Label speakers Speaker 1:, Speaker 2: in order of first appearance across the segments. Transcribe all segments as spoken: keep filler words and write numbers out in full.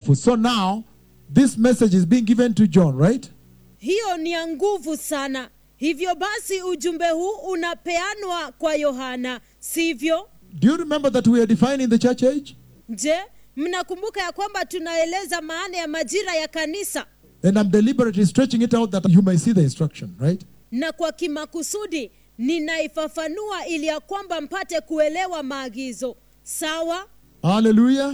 Speaker 1: powerful. So now, this message is being given to John, right?
Speaker 2: Hiyo ni ya nguvu sana. Hivyo basi ujumbe huu unapeanwa kwa Yohana, sivyo?
Speaker 1: Do you remember that we are defining the church age?
Speaker 2: Je, mnakumbuka ya kwamba tunaeleza maana ya majira ya kanisa?
Speaker 1: And I'm deliberately stretching it out that you may see the instruction, right?
Speaker 2: Na kwa kimakusudi ninaifafanua ili ya kwamba mpate kuelewa maagizo. Sawa?
Speaker 1: Hallelujah.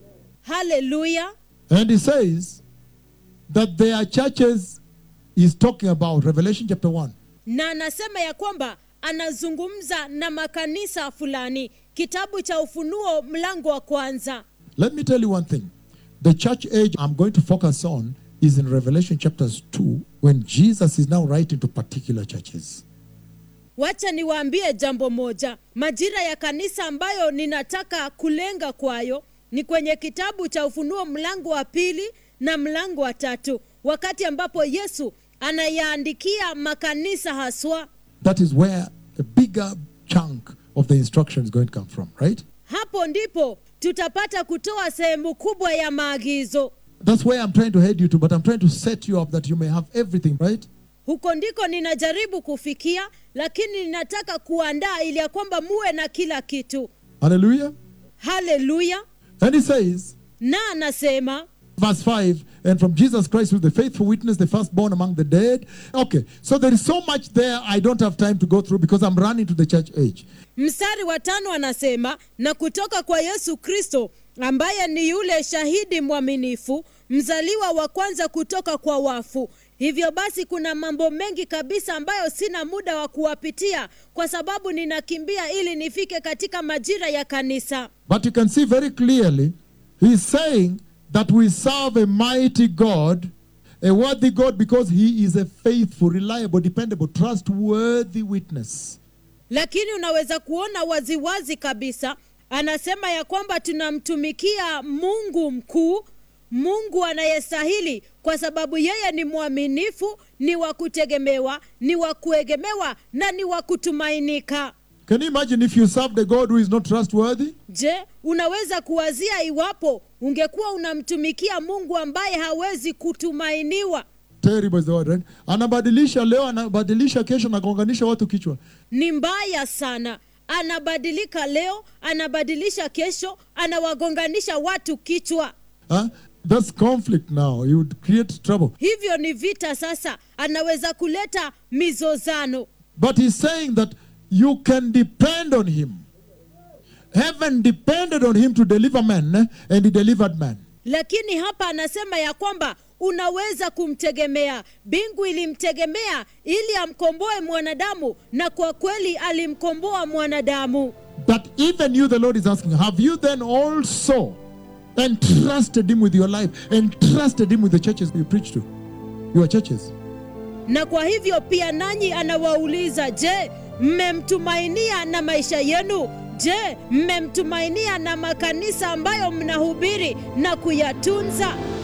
Speaker 2: Hallelujah.
Speaker 1: And he says that there are churches he's talking about, Revelation chapter one.
Speaker 2: Na anasema ya kwamba anazungumza na makanisa fulani, kitabu cha Ufunuo mlango wa kwanza.
Speaker 1: Let me tell you one thing. The church age I'm going to focus on is in Revelation chapters two, when Jesus is now writing to particular churches.
Speaker 2: Wacha niwaambie jambo moja. Majira ya kanisa ambayo ninataka kulenga kwayo ni kwenye kitabu cha Ufunuo mlango wa pili na mlango wa tatu, wakati ambapo Yesu anayaandikia makanisa haswa.
Speaker 1: That is where a bigger chunk of the instruction is going to come from, right?
Speaker 2: Hapo ndipo tutapata kutoa sehemu kubwa ya maagizo.
Speaker 1: That's where I'm trying to head you to, but I'm trying to set you up that you may have everything, right?
Speaker 2: Huko ndiko ninajaribu kufikia, lakini ninataka kuandaa ili ya kwamba muwe na kila kitu.
Speaker 1: Hallelujah.
Speaker 2: Hallelujah.
Speaker 1: And he says,
Speaker 2: na anasema,
Speaker 1: verse five, and from Jesus Christ who is the faithful witness, the firstborn among the dead. Okay, so there is so much there I don't have time to go through because I'm running to the church age.
Speaker 2: Mstari wa tano anasema, na kutoka kwa Yesu Kristo ambaye ni yule shahidi mwaminifu, mzaliwa wa kwanza kutoka kwa wafu. Hivyo basi kuna mambo mengi kabisa ambayo sina muda wa kuwapitia kwa sababu ninakimbia ili nifike katika majira ya kanisa.
Speaker 1: But you can see very clearly, he's saying that we serve a mighty God, a worthy God, because he is a faithful, reliable, dependable, trustworthy witness.
Speaker 2: Lakini unaweza kuona waziwazi kabisa, anasema ya kwamba tunamtumikia Mungu mkuu, Mungu anayestahili, kwa sababu yeye ni mwaminifu, ni wa kutegemewa, ni wa kuegemewa na ni wa kutumainika.
Speaker 1: Can you imagine if you served a God who is not trustworthy?
Speaker 2: Je, unaweza kuwazia iwapo ungekuwa unamtumikia Mungu ambaye hawezi kutumainiwa?
Speaker 1: Terrible is the word, right? Anabadilisha leo, anabadilisha kesho, anagonganisha watu kichwa.
Speaker 2: Ni mbaya sana. Anabadilika leo, anabadilisha kesho, anawagonganisha watu kichwa.
Speaker 1: Huh? That's conflict now. You would create trouble.
Speaker 2: Hivyo ni vita sasa. Anaweza kuleta mizozano.
Speaker 1: But he's saying that you can depend on him. Heaven depended on him to deliver men, and he delivered man.
Speaker 2: Lakini hapa anasema ya kwamba unaweza kumtegemea. Bingu ilimtegemea ili amkomboe mwanadamu, na kwa kweli alimkomboa mwanadamu.
Speaker 1: But even you, the Lord is asking, have you then also entrusted him with your life, entrusted him with the churches you preach to, your churches?
Speaker 2: Na kwa hivyo pia nanyi anawauliza, je, mmemtumainia na maisha yenu? Je, mmemtumainia na makanisa ambayo mnahubiri na kuyatunza?